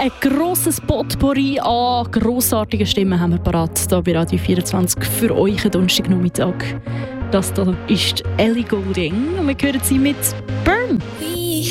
ein grosses Potpourri an grossartigen Stimmen haben wir parat hier bei Radio 24 für euch am Donnerstagnachmittag. Das hier ist Ellie Goulding und wir hören sie mit «Burn».